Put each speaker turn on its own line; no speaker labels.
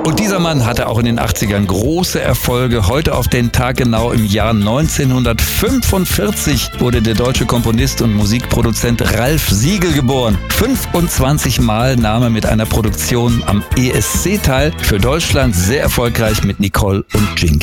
Und dieser Mann hatte auch in den 80ern große Erfolge. Heute auf den Tag genau im Jahr 1945 wurde der deutsche Komponist und Musikproduzent Ralf Siegel geboren. 25 Mal nahm er mit einer Produktion am ESC teil. Für Deutschland sehr erfolgreich mit Nicole und Jinky.